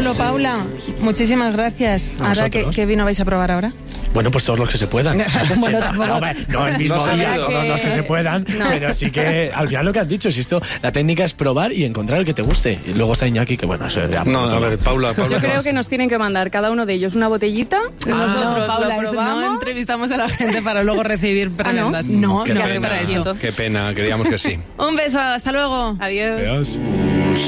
Bueno, Paula, muchísimas gracias. Ahora, ¿qué vino vais a probar ahora? Bueno, pues todos los que se puedan. Bueno, tampoco. No el mismo día, todos los que se puedan, pero sí que al final lo que has dicho, si esto, la técnica es probar y encontrar el que te guste. Y luego está Iñaki, que bueno, eso ya... No, a ver, Paula. Yo creo que nos tienen que mandar cada uno de ellos una botellita. No, Paula, no entrevistamos a la gente para luego recibir prendas. Qué pena, queríamos que sí. Un beso, hasta luego. Adiós. Adiós.